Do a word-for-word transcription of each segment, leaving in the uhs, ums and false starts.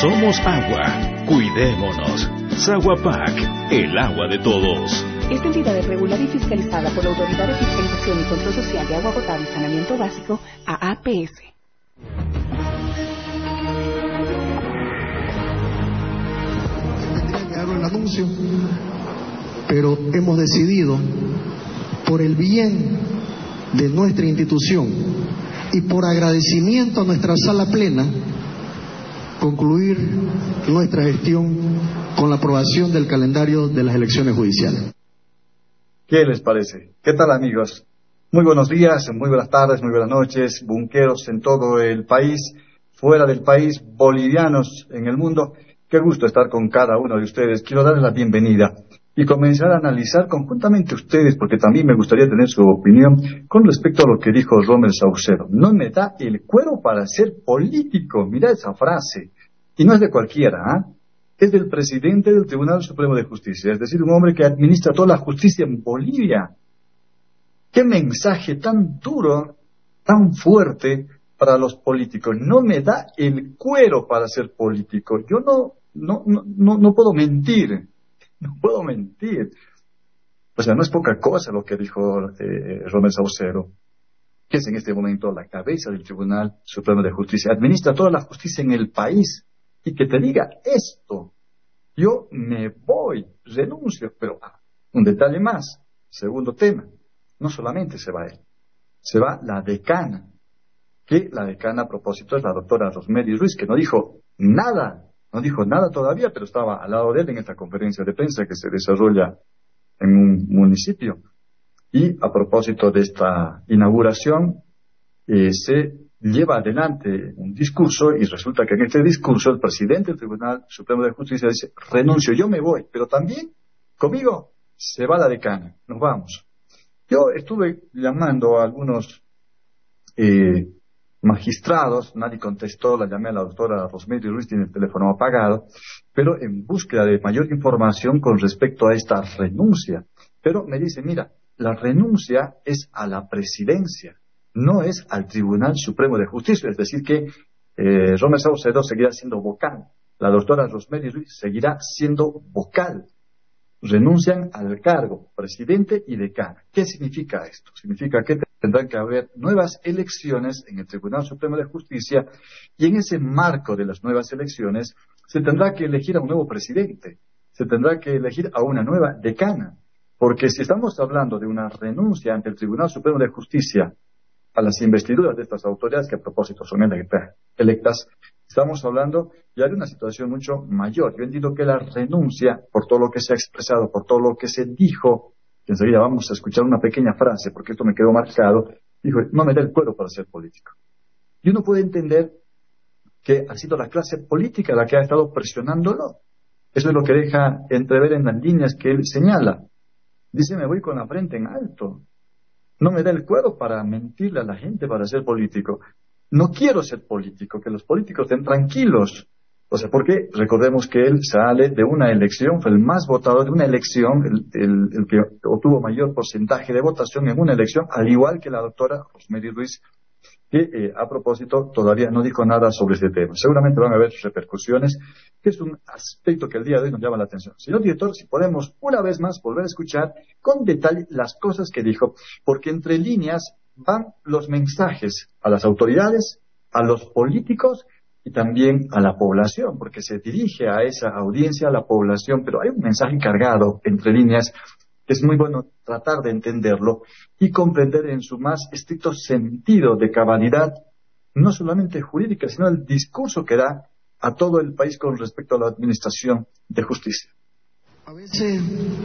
Somos agua. Cuidémonos. Saguapac, el agua de todos. Esta entidad es regulada y fiscalizada por la Autoridad de Fiscalización y Control Social de Agua Potable y Saneamiento Básico, A A P S. Tendría que dar el anuncio, pero hemos decidido, por el bien de nuestra institución y por agradecimiento a nuestra sala plena, concluir nuestra gestión con la aprobación del calendario de las elecciones judiciales. ¿Qué les parece? ¿Qué tal, amigos? Muy buenos días, muy buenas tardes, muy buenas noches, bunqueros en todo el país, fuera del país, bolivianos en el mundo. Qué gusto estar con cada uno de ustedes. Quiero darles la bienvenida y comenzar a analizar conjuntamente ustedes, porque también me gustaría tener su opinión con respecto a lo que dijo Rommel Saucedo. No me da el cuero para ser político. Mira esa frase. Y no es de cualquiera, ¿ah? ¿eh? Es del presidente del Tribunal Supremo de Justicia, es decir, un hombre que administra toda la justicia en Bolivia. Qué mensaje tan duro, tan fuerte para los políticos. No me da el cuero para ser político. Yo no, no, no, no, no puedo mentir. No puedo mentir. O sea, no es poca cosa lo que dijo eh, Rommel Saucedo, que es en este momento la cabeza del Tribunal Supremo de Justicia. Administra toda la justicia en el país. Y que te diga esto, yo me voy, renuncio, pero ah, un detalle más, segundo tema, no solamente se va él, se va la decana, que la decana a propósito es la doctora Rosmery Ruiz, que no dijo nada, no dijo nada todavía, pero estaba al lado de él en esta conferencia de prensa que se desarrolla en un municipio. Y a propósito de esta inauguración, eh, se lleva adelante un discurso y resulta que en este discurso el presidente del Tribunal Supremo de Justicia dice, renuncio, yo me voy, pero también conmigo se va la decana, nos vamos. Yo estuve llamando a algunos eh, magistrados, nadie contestó, la llamé a la doctora Rosmery Ruiz, tiene el teléfono apagado, pero en búsqueda de mayor información con respecto a esta renuncia. Pero me dice, mira, la renuncia es a la presidencia, no es al Tribunal Supremo de Justicia, es decir que eh, Rommel Saucedo seguirá siendo vocal, la doctora Rosmery Ruiz seguirá siendo vocal, renuncian al cargo, presidente y decana. ¿Qué significa esto? Significa que tendrán que haber nuevas elecciones en el Tribunal Supremo de Justicia y en ese marco de las nuevas elecciones se tendrá que elegir a un nuevo presidente, se tendrá que elegir a una nueva decana, porque si estamos hablando de una renuncia ante el Tribunal Supremo de Justicia a las investiduras de estas autoridades, que a propósito son electas, estamos hablando ya de una situación mucho mayor. Yo entiendo que la renuncia, por todo lo que se ha expresado, por todo lo que se dijo, que enseguida vamos a escuchar una pequeña frase, porque esto me quedó marcado, dijo, no me da el cuero para ser político. Y uno puede entender que ha sido la clase política la que ha estado presionándolo. Eso es lo que deja entrever en las líneas que él señala. Dice, me voy con la frente en alto. No me da el cuero para mentirle a la gente para ser político. No quiero ser político, que los políticos estén tranquilos. O sea, porque recordemos que él sale de una elección, fue el más votado de una elección, el, el, el que obtuvo mayor porcentaje de votación en una elección, al igual que la doctora Rosmery Ruiz, que eh, a propósito todavía no dijo nada sobre este tema. Seguramente van a haber repercusiones, que es un aspecto que el día de hoy nos llama la atención. Señor director, si podemos una vez más volver a escuchar con detalle las cosas que dijo, porque entre líneas van los mensajes a las autoridades, a los políticos y también a la población, porque se dirige a esa audiencia, a la población, pero hay un mensaje cargado entre líneas que es muy bueno tratar de entenderlo y comprender en su más estricto sentido de cabalidad, no solamente jurídica, sino el discurso que da a todo el país con respecto a la administración de justicia. A veces,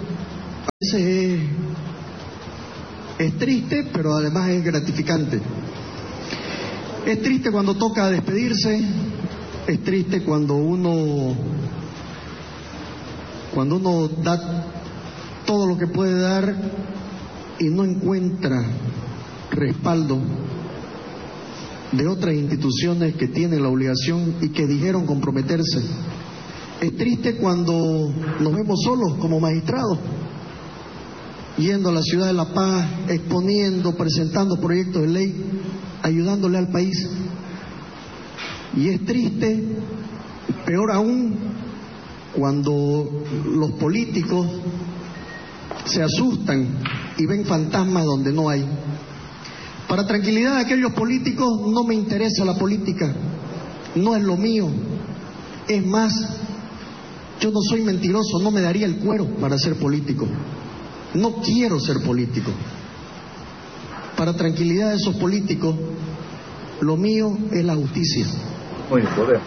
a veces es, es triste, pero además es gratificante. Es triste cuando toca despedirse, es triste cuando uno, cuando uno da todo lo que puede dar y no encuentra respaldo de otras instituciones que tienen la obligación y que dijeron comprometerse. Es triste cuando nos vemos solos como magistrados, yendo a la ciudad de La Paz, exponiendo, presentando proyectos de ley, ayudándole al país. Y es triste Peor aún, cuando los políticos se asustan y ven fantasmas donde no hay. Para tranquilidad de aquellos políticos, no me interesa la política, no es lo mío. Es más, yo no soy mentiroso, no me daría el cuero para ser político. No quiero ser político. Para tranquilidad de esos políticos, lo mío es la justicia. Muy bien, podemos.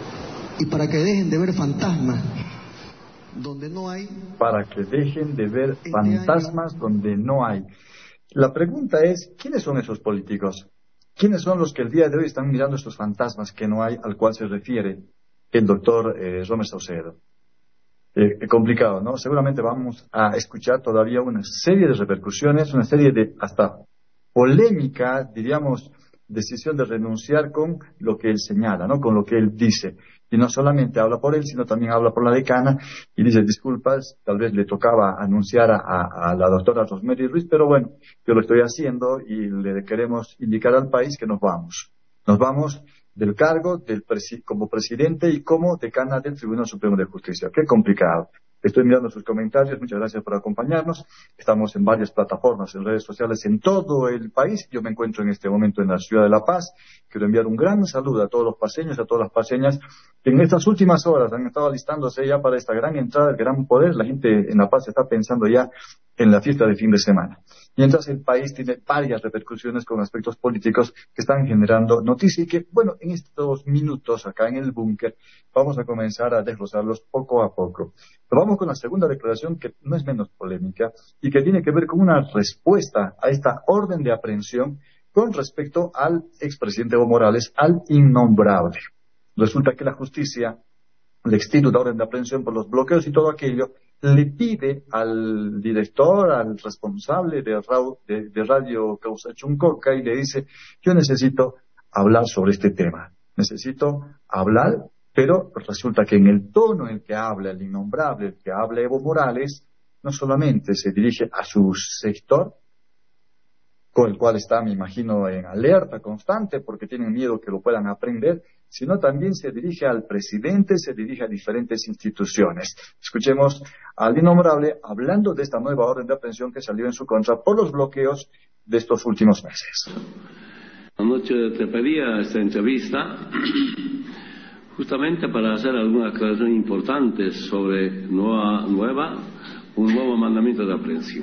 Y para que dejen de ver fantasmas donde no hay. Para que dejen de ver fantasmas donde no hay. La pregunta es, ¿quiénes son esos políticos? ¿Quiénes son los que el día de hoy están mirando estos fantasmas que no hay, al cual se refiere el doctor eh, Romer Saucedo? Eh, complicado, ¿no? Seguramente vamos a escuchar todavía una serie de repercusiones, una serie de hasta polémica, diríamos, decisión de renunciar con lo que él señala, ¿no? Con lo que él dice. Y no solamente habla por él, sino también habla por la decana y dice, disculpas, tal vez le tocaba anunciar a, a, a la doctora Rosemary Ruiz, pero bueno, yo lo estoy haciendo y le queremos indicar al país que nos vamos. Nos vamos del cargo del presi- como presidente y como decana del Tribunal Supremo de Justicia. Qué complicado. Estoy mirando sus comentarios, muchas gracias por acompañarnos. Estamos en varias plataformas, en redes sociales en todo el país. Yo me encuentro en este momento en la ciudad de La Paz. Quiero enviar un gran saludo a todos los paseños, a todas las paseñas, que en estas últimas horas han estado alistándose ya para esta gran entrada, el gran poder. La gente en La Paz está pensando ya en la fiesta de fin de semana. Mientras el país tiene varias repercusiones con aspectos políticos que están generando noticias y que, bueno, en estos minutos acá en el búnker vamos a comenzar a desglosarlos poco a poco. Pero vamos con la segunda declaración, que no es menos polémica y que tiene que ver con una respuesta a esta orden de aprehensión con respecto al expresidente Evo Morales, al innombrable. Resulta que la justicia le extiende una orden de aprehensión por los bloqueos y todo aquello, le pide al director, al responsable de, de, de Radio Causachuncoca y le dice, yo necesito hablar sobre este tema, necesito hablar, pero resulta que en el tono en que habla el innombrable, el que habla Evo Morales, no solamente se dirige a su sector, con el cual está, me imagino, en alerta constante porque tienen miedo que lo puedan aprender, sino también se dirige al presidente, se dirige a diferentes instituciones. Escuchemos al innombrable hablando de esta nueva orden de aprehensión que salió en su contra por los bloqueos de estos últimos meses. Anoche te pedía esta entrevista justamente para hacer algunas aclaraciones importantes sobre nueva, nueva, un nuevo mandamiento de aprehensión.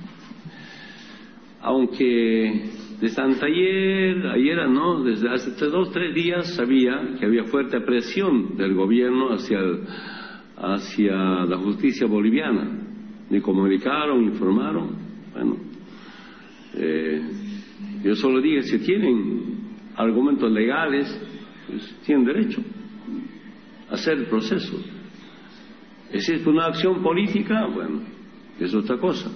Aunque desde anteayer, ayer no, desde hace dos, tres días sabía que había fuerte presión del gobierno hacia, el, hacia la justicia boliviana. Me comunicaron, informaron, bueno, eh, yo solo dije, si tienen argumentos legales, pues tienen derecho a hacer el proceso. ¿Existe una acción política? Bueno, es otra cosa.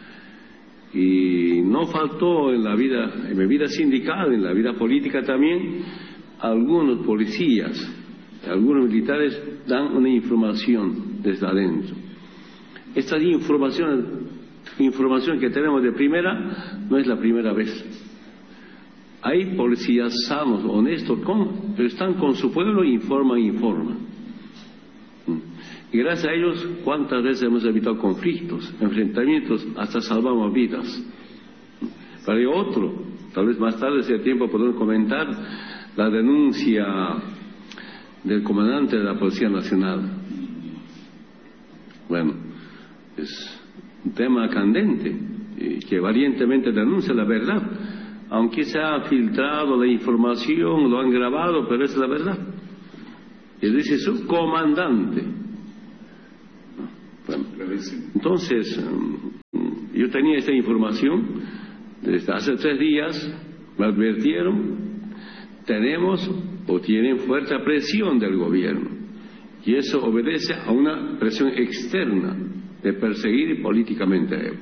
Y no faltó en la vida, en mi vida sindical, en la vida política también, algunos policías, algunos militares dan una información desde adentro. Esta información, información que tenemos de primera, no es la primera vez. Hay policías sanos, honestos, con, pero están con su pueblo e informan, informan. Y gracias a ellos, ¿cuántas veces hemos evitado conflictos, enfrentamientos, hasta salvamos vidas? Pero hay otro, tal vez más tarde, si hay tiempo, podemos comentar la denuncia del comandante de la Policía Nacional. Bueno, es un tema candente, y que valientemente denuncia la verdad. Aunque se ha filtrado la información, lo han grabado, pero es la verdad. Y dice su comandante. Bueno, entonces, yo tenía esta información desde hace tres días, me advirtieron, tenemos o tienen fuerte presión del gobierno, y eso obedece a una presión externa de perseguir políticamente a Evo.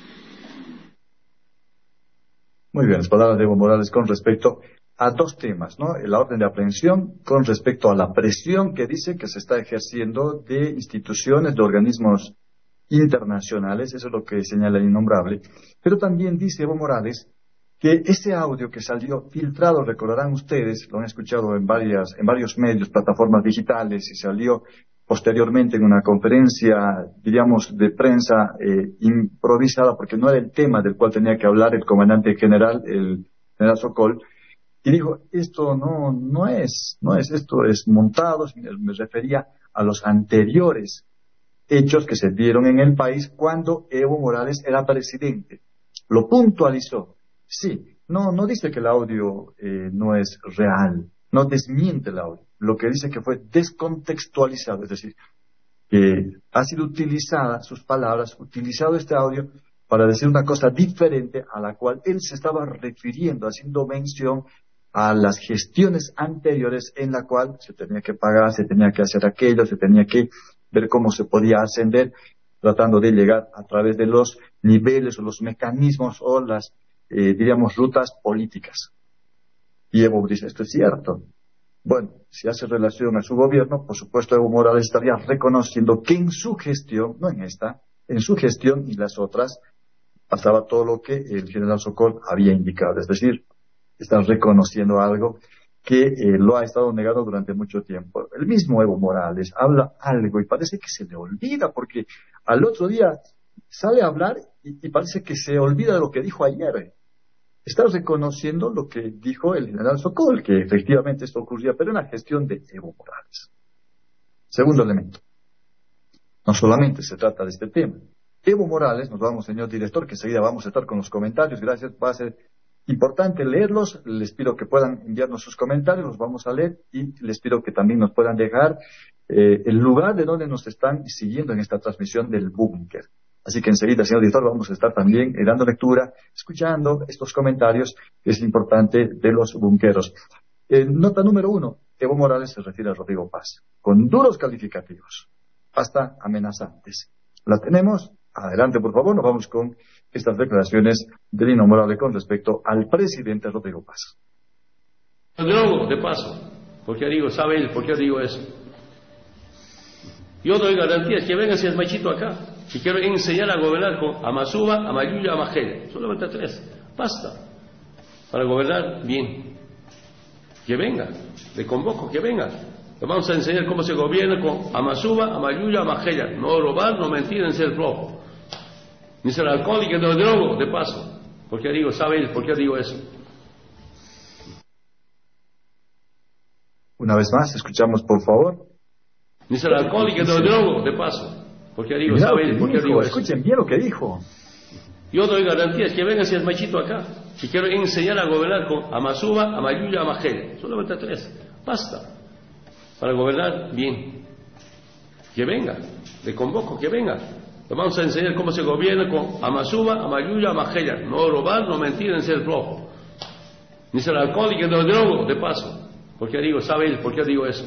Muy bien, las palabras de Evo Morales con respecto a dos temas, ¿no? La orden de aprehensión con respecto a la presión que dice que se está ejerciendo de instituciones, de organismos internacionales, eso es lo que señala el innombrable, pero también dice Evo Morales que ese audio que salió filtrado, recordarán ustedes, lo han escuchado en varias, en varios medios, plataformas digitales, y salió posteriormente en una conferencia, diríamos, de prensa eh, improvisada, porque no era el tema del cual tenía que hablar el comandante general, el general Sokol, y dijo, esto no, no es, no es, esto es montado, me refería a los anteriores hechos que se dieron en el país cuando Evo Morales era presidente. Lo puntualizó. Sí, no, no dice que el audio eh, no es real, no desmiente el audio. Lo que dice que fue descontextualizado, es decir, que ha sido utilizada, sus palabras, utilizado este audio para decir una cosa diferente a la cual él se estaba refiriendo, haciendo mención a las gestiones anteriores en la cual se tenía que pagar, se tenía que hacer aquello, se tenía que ver cómo se podía ascender, tratando de llegar a través de los niveles o los mecanismos o las, eh, diríamos, rutas políticas. Y Evo dice, esto es cierto. Bueno, si hace relación a su gobierno, por supuesto Evo Morales estaría reconociendo que en su gestión, no en esta, en su gestión y las otras, pasaba todo lo que el general Sokol había indicado. Es decir, están reconociendo algo que eh, lo ha estado negando durante mucho tiempo. El mismo Evo Morales habla algo y parece que se le olvida, porque al otro día sale a hablar y, y parece que se olvida de lo que dijo ayer. Está reconociendo lo que dijo el general Sokol, que efectivamente esto ocurría, pero en la gestión de Evo Morales. Segundo elemento. No solamente se trata de este tema. Evo Morales, nos vamos, señor director, que enseguida vamos a estar con los comentarios. Gracias, va a ser importante leerlos. Les pido que puedan enviarnos sus comentarios, los vamos a leer, y les pido que también nos puedan dejar eh, el lugar de donde nos están siguiendo en esta transmisión del búnker. Así que enseguida, señor director, vamos a estar también eh, dando lectura, escuchando estos comentarios, que es importante, de los bunqueros. Eh, nota número uno, Evo Morales se refiere a Rodrigo Paz, con duros calificativos, hasta amenazantes. ¿La tenemos? Adelante, por favor, nos vamos con estas declaraciones de Lino Morales con respecto al presidente Rodrigo Paz. Drogo, de paso, porque digo, sabe él, ¿por qué digo eso? Yo doy garantías que venga si es machito acá, y quiero enseñar a gobernar con Amasuba, Amayuya, Amajela, solamente tres, basta, para gobernar bien. Que venga, le convoco, que venga. Le vamos a enseñar cómo se gobierna con Amasuba, Amayuya, Amajela, no robar, no mentir, en ser flojo. Ni ser alcohólico, no drogo, de paso. ¿Por qué digo, sabe él, por qué digo eso? Una vez más, escuchamos, por favor. Ni ser alcohólico, no drogo, de paso. ¿Por qué digo, sabe él, por qué digo eso? Escuchen bien lo que dijo. Yo doy garantías que venga si es machito acá, y quiero enseñar a gobernar con Amasuba, Amayuya, Amajela, solamente tres, basta, para gobernar bien. Que venga, le convoco, que venga. Le vamos a enseñar cómo se gobierna con Amasuba, Amayuya, Amajela, no robar, no mentir, en ser flojo. Ni ser alcohólico, no drogo, de paso. ¿Por qué digo, sabe él, por qué digo eso?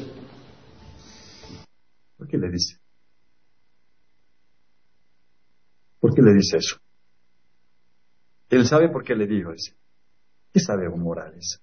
¿Por qué le dice? ¿Por qué le dice eso? Él sabe por qué le digo eso. ¿Qué sabe Evo Morales?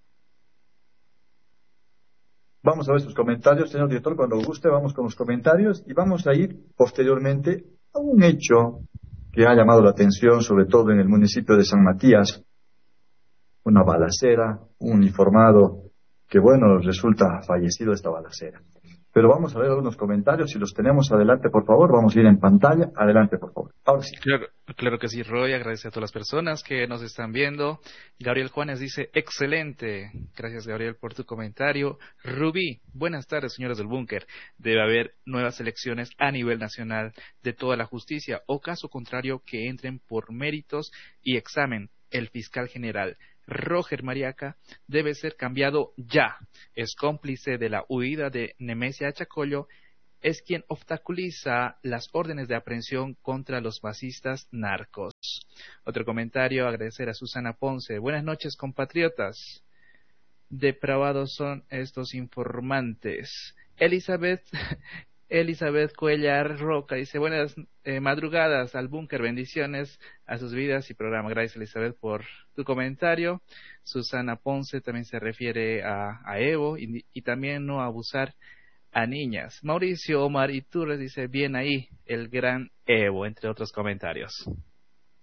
Vamos a ver sus comentarios, señor director, cuando guste, vamos con los comentarios y vamos a ir posteriormente a un hecho que ha llamado la atención, sobre todo en el municipio de San Matías, una balacera, un uniformado que, bueno, resulta fallecido esta balacera. Pero vamos a ver algunos comentarios, si los tenemos, adelante por favor, vamos a ir en pantalla, adelante por favor. Ahora sí. Claro, claro que sí, Roy, agradece a todas las personas que nos están viendo. Gabriel Juanes dice, excelente, gracias Gabriel por tu comentario. Rubí, buenas tardes señores del búnker, debe haber nuevas elecciones a nivel nacional de toda la justicia, o caso contrario que entren por méritos y examen el fiscal general. Roger Mariaca debe ser cambiado ya. Es cómplice de la huida de Nemesia Achacollo. Es quien obstaculiza las órdenes de aprehensión contra los masistas narcos. Otro comentario, agradecer a Susana Ponce. Buenas noches, compatriotas. Depravados son estos informantes. Elizabeth... Elizabeth Cuellar Roca dice, buenas eh, madrugadas al búnker, bendiciones a sus vidas y programa. Gracias Elizabeth por tu comentario. Susana Ponce también se refiere a, a Evo y, y también no abusar a niñas. Mauricio Omar Iturres dice, bien ahí, el gran Evo, entre otros comentarios.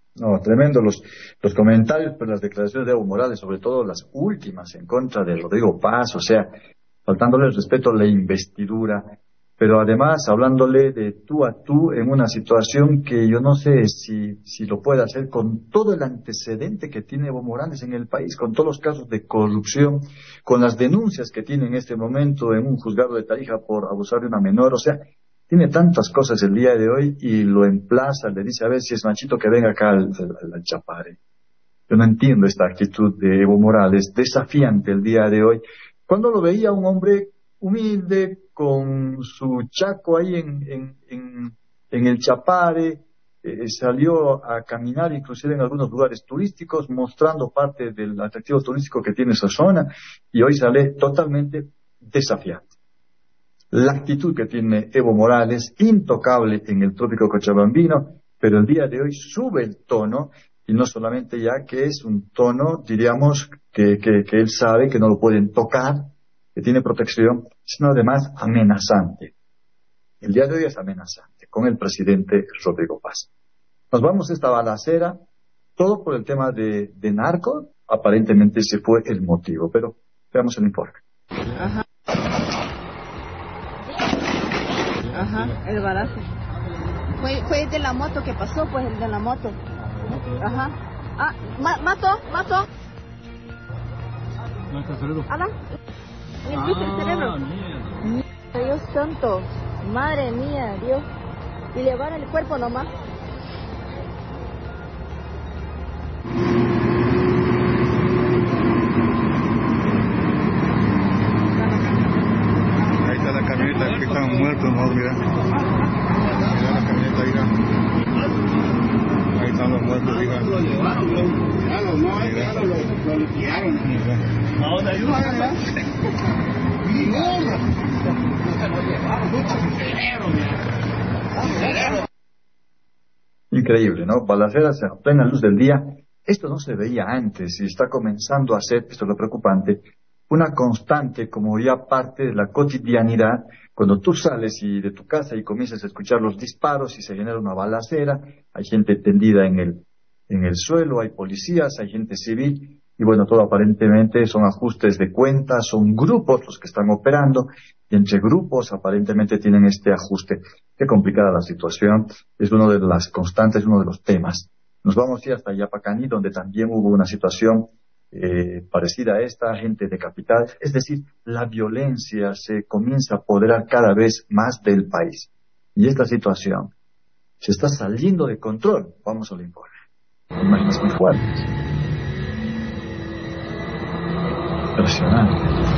No, tremendo los, los comentarios, pero las declaraciones de Evo Morales, sobre todo las últimas en contra de Rodrigo Paz, o sea, faltándole el respeto a la investidura, pero además hablándole de tú a tú en una situación que yo no sé si, si lo puede hacer con todo el antecedente que tiene Evo Morales en el país, con todos los casos de corrupción, con las denuncias que tiene en este momento en un juzgado de Tarija por abusar de una menor, o sea, tiene tantas cosas el día de hoy y lo emplaza, le dice a ver si es machito que venga acá al, al, al Chapare. Yo no entiendo esta actitud de Evo Morales, desafiante el día de hoy. Cuando lo veía un hombre humilde, con su chaco ahí en, en, en, en el Chapare, eh, salió a caminar inclusive en algunos lugares turísticos, mostrando parte del atractivo turístico que tiene esa zona, y hoy sale totalmente desafiante. La actitud que tiene Evo Morales, intocable en el trópico cochabambino, pero el día de hoy sube el tono, y no solamente ya que es un tono, diríamos, que, que, que él sabe que no lo pueden tocar, que tiene protección, sino además amenazante. El día de hoy es amenazante con el presidente Rodrigo Paz. Nos vamos a esta balacera, todo por el tema de, de narco, aparentemente ese fue el motivo, pero veamos el informe. Ajá. Ajá, el balazo. Fue, fue el de la moto que pasó, pues el de la moto. Ajá. Ah, ma mato, mato. Alan, limpiaste el cerebro. Mierda, Dios santo. Madre mía, Dios. Y le van el cuerpo nomás. Ahí está la camioneta que estaban muertos, no, mira. Mira la camioneta, mira. Ahí están los muertos, mira. Lo llevaron, lo llevaron, no, ahí lo limpiaron. ¿A dónde ayudan? Increíble, ¿no? Balaceras a plena luz del día. Esto no se veía antes y está comenzando a ser, esto es lo preocupante, una constante como ya parte de la cotidianidad. Cuando tú sales y de tu casa y comienzas a escuchar los disparos y se genera una balacera, hay gente tendida en el, en el suelo, hay policías, hay gente civil, y bueno, todo aparentemente son ajustes de cuentas, son grupos los que están operando, y entre grupos aparentemente tienen este ajuste. Qué complicada la situación, es uno de las constantes, uno de los temas. Nos vamos a ir hasta Yapacaní, donde también hubo una situación eh, parecida a esta, gente decapitada. Es decir, la violencia se comienza a apoderar cada vez más del país. Y esta situación se está saliendo de control. Vamos al informe. Imágenes muy fuertes. Impresionante.